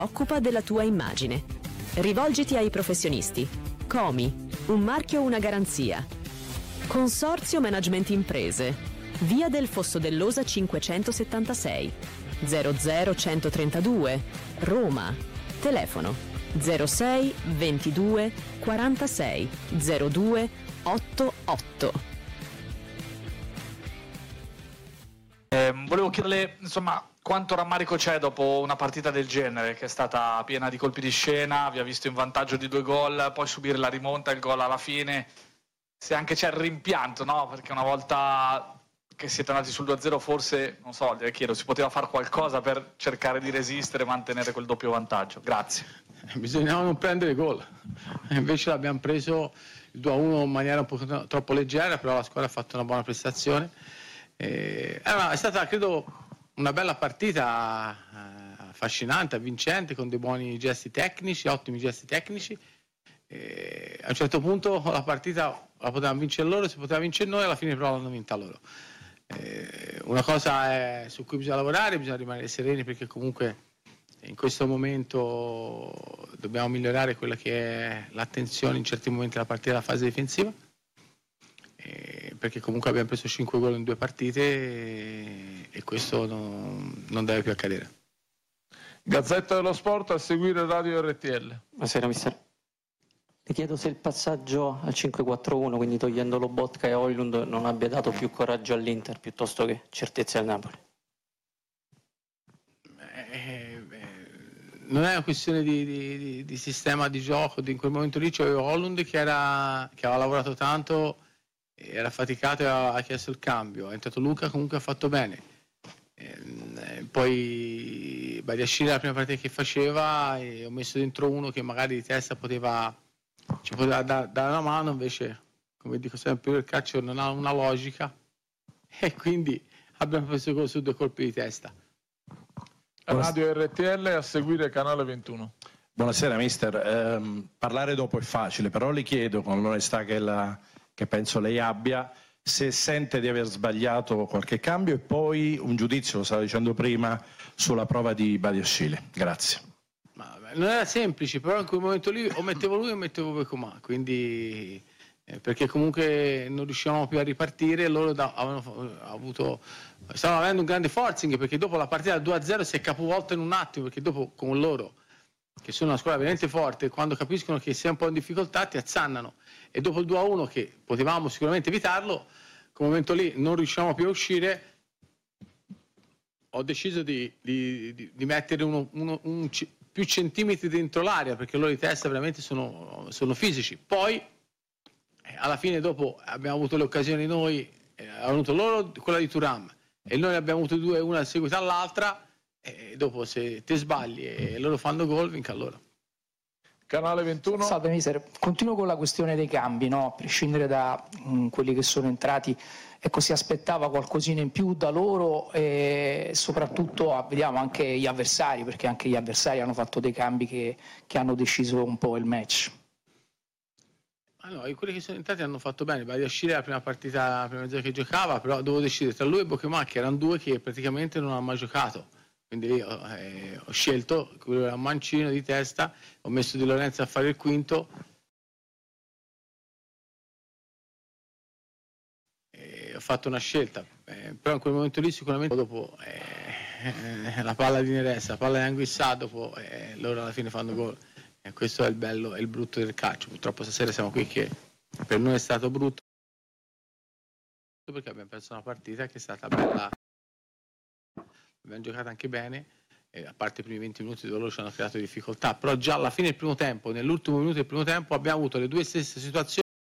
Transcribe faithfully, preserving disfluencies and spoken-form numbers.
occupa della tua immagine. Rivolgiti ai professionisti. Comi, un marchio o una garanzia. Consorzio Management Imprese. Via del Fosso dell'Osa cinquecentosettantasei. zero zero centotrentadue, Roma. Telefono zero sei ventidue quarantasei zero due ottantotto. Eh, volevo chiederle, insomma, quanto rammarico c'è dopo una partita del genere, che è stata piena di colpi di scena, vi ha visto in vantaggio di due gol, poi subire la rimonta, il gol alla fine, se anche c'è il rimpianto, no? Perché una volta che siete andati sul due a zero forse, non so, le chiedo, si poteva fare qualcosa per cercare di resistere e mantenere quel doppio vantaggio. Grazie. Bisognava non prendere gol, invece l'abbiamo preso il due a uno in maniera un po' troppo leggera, però la squadra ha fatto una buona prestazione. Eh, è stata, credo, una bella partita, eh, affascinante, avvincente, con dei buoni gesti tecnici, ottimi gesti tecnici. Eh, a un certo punto la partita la potevamo vincere loro, si poteva vincere noi, alla fine però l'hanno vinta loro. Eh, una cosa è su cui bisogna lavorare, bisogna rimanere sereni, perché comunque in questo momento dobbiamo migliorare quella che è l'attenzione in certi momenti della partita, la fase difensiva, eh, perché comunque abbiamo preso cinque gol in due partite e, e questo non, non deve più accadere. Gazzetta dello Sport, a seguire Radio R T L. Buonasera mister. Le chiedo se il passaggio al cinque quattro uno, quindi togliendo Lobotka e Højlund, non abbia dato più coraggio all'Inter piuttosto che certezza al Napoli. Eh, eh, non è una questione di, di, di sistema di gioco, in quel momento lì c'avevo Højlund che, era, che aveva lavorato tanto, era faticato e ha chiesto il cambio, è entrato Luca, comunque ha fatto bene. Eh, poi Badiashile la prima partita che faceva e ho messo dentro uno che magari di testa poteva, ci poteva da, dare una mano, invece come dico sempre il calcio non ha una logica e quindi abbiamo preso gol su due colpi di testa. Radio R T L, a seguire Canale ventuno. Buonasera mister, eh, parlare dopo è facile, però le chiedo con l'onestà che, la, che penso lei abbia, se sente di aver sbagliato qualche cambio e poi un giudizio, lo stava dicendo prima, sulla prova di Badiashile. Grazie. Ma non era semplice, però in quel momento lì o mettevo lui o mettevo Becomà, quindi eh, perché comunque non riuscivamo più a ripartire, loro da, avevano avuto, stavano avendo un grande forcing, perché dopo la partita due a zero si è capovolta in un attimo, perché dopo con loro, che sono una squadra veramente forte, quando capiscono che sei un po' in difficoltà ti azzannano, e dopo il due a uno che potevamo sicuramente evitarlo, quel momento lì non riusciamo più a uscire, ho deciso di, di, di, di mettere uno, uno, un, più centimetri dentro l'area, perché loro di testa veramente sono, sono fisici. Poi eh, alla fine dopo abbiamo avuto le occasioni noi, eh, hanno avuto loro quella di Thuram e noi ne abbiamo avuto due, una in seguito all'altra, e dopo se te sbagli e loro fanno gol, vinca loro. Canale ventuno. Salve mister, continuo con la questione dei cambi, no? A prescindere da mh, quelli che sono entrati, ecco, si aspettava qualcosina in più da loro e soprattutto ah, vediamo anche gli avversari, perché anche gli avversari hanno fatto dei cambi che, che hanno deciso un po' il match. Ah no, quelli che sono entrati hanno fatto bene. Badiashile la prima partita, la prima mezz'ora che giocava, però dovevo decidere tra lui e Becomà, che erano due che praticamente non hanno mai giocato. Quindi lì ho, eh, ho scelto, quello era un mancino di testa, ho messo Di Lorenzo a fare il quinto e ho fatto una scelta, eh, però in quel momento lì sicuramente dopo eh, eh, la palla di Neres, la palla di Anguissà, dopo eh, loro alla fine fanno gol, e questo è il bello e il brutto del calcio. Purtroppo stasera siamo qui che per noi è stato brutto, perché abbiamo perso una partita che è stata bella. Abbiamo giocato anche bene, eh, a parte i primi venti minuti dove loro ci hanno creato difficoltà, però già alla fine del primo tempo, nell'ultimo minuto del primo tempo, abbiamo avuto le due stesse situazioni